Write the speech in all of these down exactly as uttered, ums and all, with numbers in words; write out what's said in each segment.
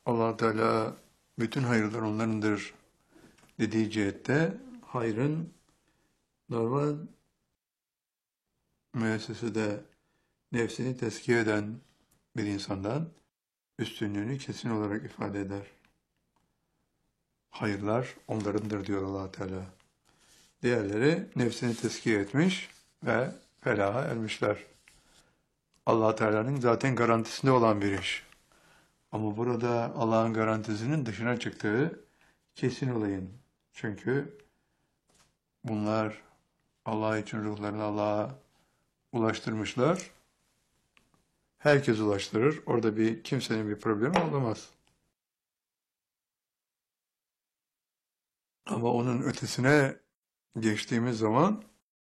Allah Teala bütün hayırlar onlarındır dediği cihette hayrın normal müessesede nefsini tezkiye eden bir insandan üstünlüğünü kesin olarak ifade eder. Hayırlar onlarındır diyor Allah Teala. Diğerleri nefsini tezkiye etmiş ve felaha ermişler. Allah Teala'nın zaten garantisinde olan bir iş. Ama burada Allah'ın garantisinin dışına çıktığı kesin olayın. Çünkü bunlar Allah için ruhlarını Allah'a ulaştırmışlar. Herkes ulaştırır. Orada bir kimsenin bir problemi olamaz. Ama onun ötesine geçtiğimiz zaman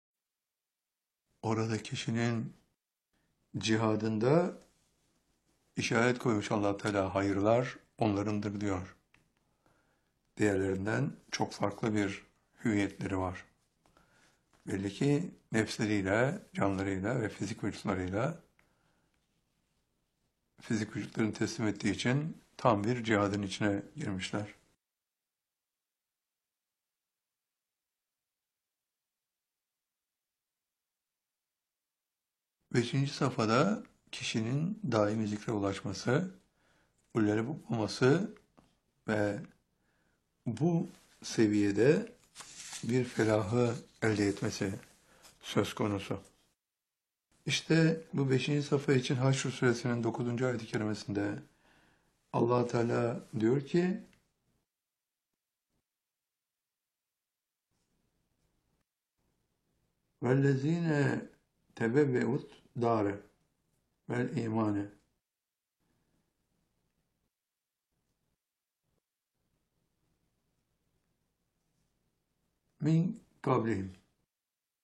orada kişinin cihadında işaret koymuş Allah Teala, hayırlar onlarındır diyor. Diğerlerinden çok farklı bir hüviyetleri var. Belli ki nefsleriyle, canlarıyla ve fizik vücutlarıyla fizik vücutlarını teslim ettiği için tam bir cihadın içine girmişler. Beşinci safhada kişinin daimi zikre ulaşması, ulleri bulması ve bu seviyede bir felahı elde etmesi söz konusu. İşte bu beşinci sayfa için Haşr suresinin dokuzuncu ayet-i kerimesinde Allah Teala diyor ki وَالَّذ۪ينَ تَبَوَّئُ الدَّارَ وَالْاِيمَانَ min kablihim.